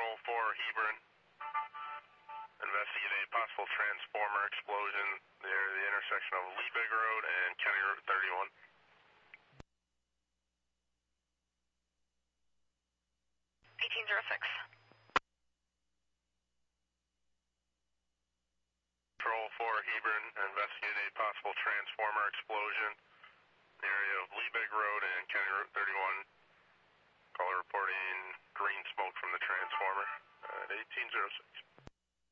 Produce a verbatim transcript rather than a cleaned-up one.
Patrol four, Hebron. Investigate a possible transformer explosion near the intersection of Liebig Road and County Route thirty-one. eighteen oh six. Patrol four, Hebron. Investigate a possible transformer explosion in the area of Liebig Road and County Route thirty-one. Caller reporting green smoke from the transformer at eighteen oh six.